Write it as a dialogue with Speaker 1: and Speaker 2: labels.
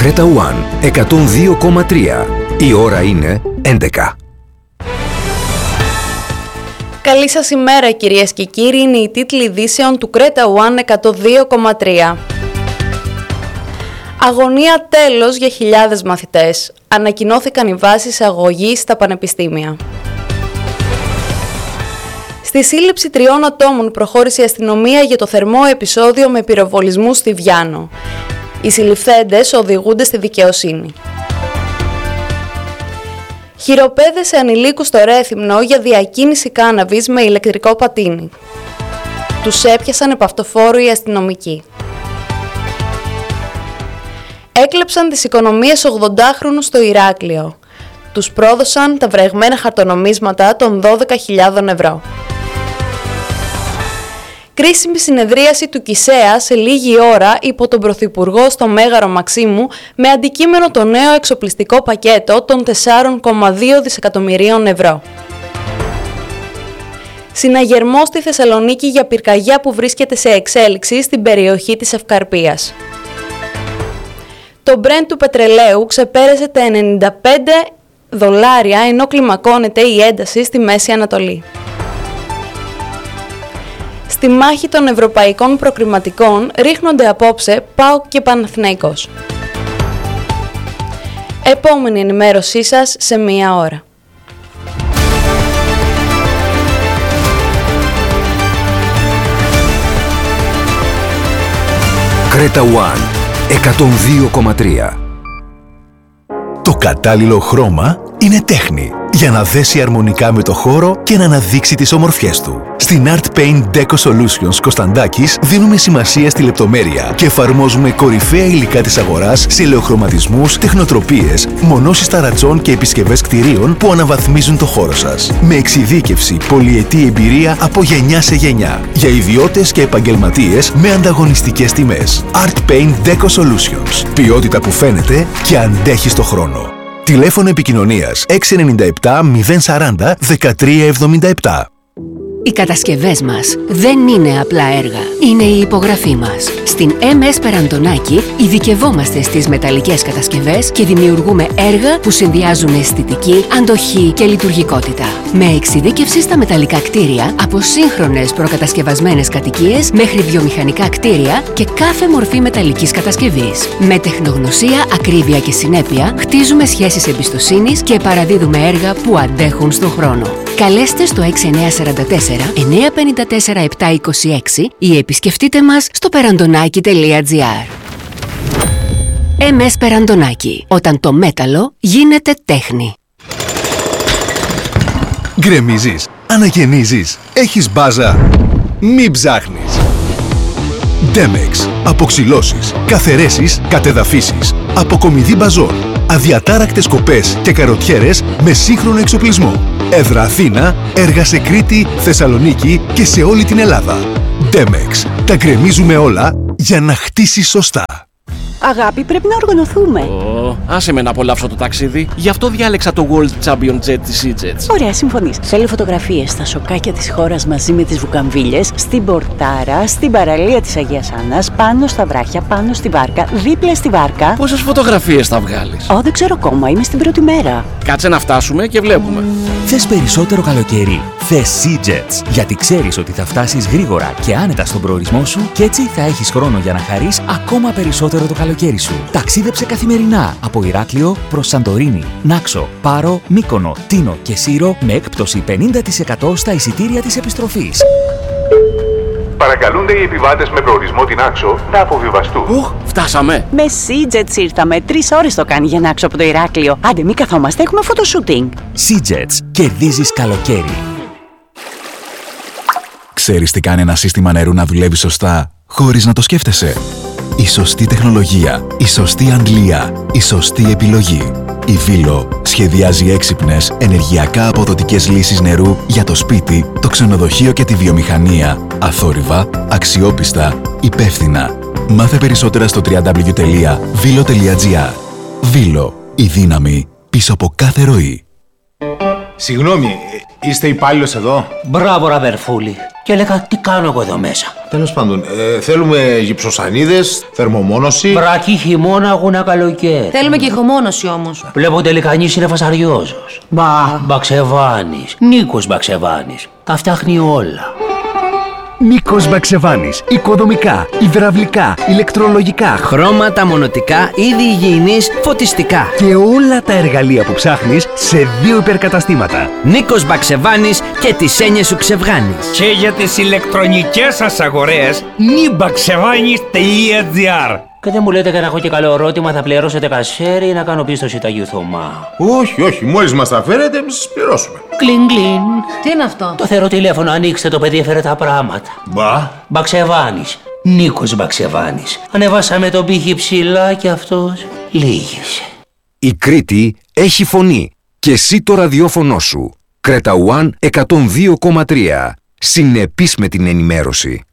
Speaker 1: Creta One 102,3. Η ώρα είναι 11.
Speaker 2: Καλή σας ημέρα κυρίες και κύριοι, είναι οι τίτλοι ειδήσεων του Creta One 102,3. Αγωνία τέλος για χιλιάδες μαθητές. Ανακοινώθηκαν οι βάσεις αγωγής στα πανεπιστήμια. Στη σύλληψη 3 ατόμων προχώρησε η αστυνομία για το θερμό επεισόδιο με πυροβολισμούς στη Βιάννο. Οι συλληφθέντες οδηγούνται στη δικαιοσύνη. Χειροπέδες ανηλίκους στο Ρέθυμνο για διακίνηση κάναβης με ηλεκτρικό πατίνι. Τους έπιασαν επ' αυτοφόρου οι αστυνομικοί. Έκλεψαν τις οικονομίες 80χρονου στο Ηράκλειο. Τους πρόδωσαν τα βρεγμένα χαρτονομίσματα των 12.000 ευρώ. Κρίσιμη συνεδρίαση του ΚΙΣΕΑ σε λίγη ώρα υπό τον Πρωθυπουργό στο Μέγαρο Μαξίμου με αντικείμενο το νέο εξοπλιστικό πακέτο των 4,2 δισεκατομμυρίων ευρώ. Συναγερμό στη Θεσσαλονίκη για πυρκαγιά που βρίσκεται σε εξέλιξη στην περιοχή της Ευκαρπίας. Το Brent του πετρελαίου ξεπέρασε τα $95 ενώ κλιμακώνεται η ένταση στη Μέση Ανατολή. Στη μάχη των ευρωπαϊκών προκριματικών ρίχνονται απόψε ΠΑΟΚ και Παναθηναϊκός. Επόμενη ενημέρωσή σας σε 1 ώρα.
Speaker 1: Creta One 102,3.
Speaker 3: Το κατάλληλο χρώμα είναι τέχνη για να δέσει αρμονικά με το χώρο και να αναδείξει τις ομορφιές του. Στην Art Paint Deco Solutions Κωνσταντάκης δίνουμε σημασία στη λεπτομέρεια και εφαρμόζουμε κορυφαία υλικά της αγοράς σε ελαιοχρωματισμούς, τεχνοτροπίες, μονώσεις ταρατσών και επισκευές κτηρίων που αναβαθμίζουν το χώρο σας. Με εξειδίκευση, πολυετή εμπειρία από γενιά σε γενιά. Για ιδιώτες και επαγγελματίες με ανταγωνιστικές τιμές. Art Paint Deco Solutions. Ποιότητα που φαίνεται και αντέχει στο χρόνο. Τηλέφωνο επικοινωνίας 697 040 1377.
Speaker 4: Οι κατασκευές μας δεν είναι απλά έργα, είναι η υπογραφή μας. Στην MS Περαντονάκη ειδικευόμαστε στις μεταλλικές κατασκευές και δημιουργούμε έργα που συνδυάζουν αισθητική, αντοχή και λειτουργικότητα. Με εξειδίκευση στα μεταλλικά κτίρια, από σύγχρονες προκατασκευασμένες κατοικίες μέχρι βιομηχανικά κτίρια και κάθε μορφή μεταλλικής κατασκευής. Με τεχνογνωσία, ακρίβεια και συνέπεια, χτίζουμε σχέσεις εμπιστοσύνης και παραδίδουμε έργα που αντέχουν στον χρόνο. Καλέστε στο 6944-954-726 ή επισκεφτείτε μας στο perandonaki.gr. MS Περαντονάκη. Όταν το μέταλλο γίνεται τέχνη.
Speaker 3: Γκρεμίζεις, αναγεννίζεις, έχεις μπάζα. Μην ψάχνεις. Demex. Αποξυλώσεις, καθαιρέσεις, κατεδαφίσεις. Αποκομιδή μπαζών. Αδιατάρακτες κοπές και καροτιέρες με σύγχρονο εξοπλισμό. Έδρα Αθήνα, έργα σε Κρήτη, Θεσσαλονίκη και σε όλη την Ελλάδα. Demex. Τα γκρεμίζουμε όλα για να χτίσεις σωστά.
Speaker 5: Αγάπη, πρέπει να οργανωθούμε.
Speaker 6: Άσε με να απολαύσω το ταξίδι. Γι' αυτό διάλεξα το World Champion Jet της EasyJet.
Speaker 5: Ωραία, συμφωνείς. Θέλω φωτογραφίες στα σοκάκια της χώρας μαζί με τις βουκαμβίλες, στην Πορτάρα, στην παραλία της Αγίας Άννας, πάνω στα βράχια, πάνω στη βάρκα, δίπλα στη βάρκα.
Speaker 6: Πόσες φωτογραφίες θα βγάλεις?
Speaker 5: Δεν ξέρω ακόμα, είμαι στην πρώτη μέρα.
Speaker 6: Κάτσε να φτάσουμε και βλέπουμε.
Speaker 7: Θες περισσότερο καλοκαίρι? Θες SeaJets, γιατί ξέρεις ότι θα φτάσεις γρήγορα και άνετα στον προορισμό σου και έτσι θα έχεις χρόνο για να χαρείς ακόμα περισσότερο το καλοκαίρι σου. Ταξίδεψε καθημερινά από Ηράκλειο προς Σαντορίνη, Νάξο, Πάρο, Μύκονο, Τίνο και Σύρο με έκπτωση 50% στα εισιτήρια της επιστροφής.
Speaker 8: Παρακαλούνται οι επιβάτες με προορισμό την Άξο να αποβιβαστούν.
Speaker 6: Φτάσαμε!
Speaker 5: Με SeaJets ήρθαμε. 3 ώρες το κάνει για να Άξο από το Ηράκλειο. Άντε, μη καθόμαστε, έχουμε φωτοσούτινγκ.
Speaker 7: SeaJets. Κερδίζεις καλοκαίρι.
Speaker 3: Ξέρεις τι κάνει ένα σύστημα νερού να δουλεύει σωστά, χωρίς να το σκέφτεσαι? Η σωστή τεχνολογία, η σωστή αντλία, η σωστή επιλογή. Η Βίλο σχεδιάζει έξυπνες, ενεργειακά αποδοτικές λύσεις νερού για το σπίτι, το ξενοδοχείο και τη βιομηχανία. Αθόρυβα, αξιόπιστα, υπεύθυνα. Μάθε περισσότερα στο www.vilo.gr. Βίλο, η δύναμη πίσω από κάθε ροή.
Speaker 9: Συγγνώμη, είστε υπάλληλος εδώ?
Speaker 10: Μπράβο, Ραβερφούλη. Και έλεγα, τι κάνω εγώ εδώ μέσα.
Speaker 9: Τέλος πάντων, θέλουμε γυψοσανίδες, θερμομόνωση.
Speaker 10: Βρακή, χειμώνα, αγούνα, καλοκαίρι.
Speaker 11: Θέλουμε και ηχομόνωση όμως.
Speaker 10: Βλέπω τελικά είναι φασαριόζος. Μπαξεβάνης. Νίκος Μπαξεβάνης. Τα φτιάχνει όλα.
Speaker 3: Νίκος Μπαξεβάνης. Οικοδομικά, υδραυλικά, ηλεκτρολογικά,
Speaker 12: χρώματα, μονοτικά, είδη υγιεινής, φωτιστικά.
Speaker 3: Και όλα τα εργαλεία που ψάχνεις σε 2 υπερκαταστήματα.
Speaker 12: Νίκος Μπαξεβάνης και τις έννοιες σου ξεβγάνεις.
Speaker 13: Και για τις ηλεκτρονικές σας αγορές, nibaxevanis.gr.
Speaker 10: Και δεν μου λέτε και να έχω και καλό ερώτημα, θα πληρώσετε κασέρι ή να κάνω πίστοση Αγίου Θωμά?
Speaker 9: Όχι, μόλις μας τα φέρετε, εμείς σας πληρώσουμε.
Speaker 10: Κλιν κλιν.
Speaker 11: Τι είναι αυτό?
Speaker 10: Το θεωρώ τηλέφωνο, ανοίξτε το, παιδί έφερε τα πράγματα. Μπαξεβάνης. Νίκος Μπαξεβάνης. Ανεβάσαμε τον πύχη ψηλά και αυτός λύγησε.
Speaker 1: Η Κρήτη έχει φωνή και εσύ το ραδιόφωνο σου. Κρέτα One 102,3. Συνεπής με την ενημέρωση.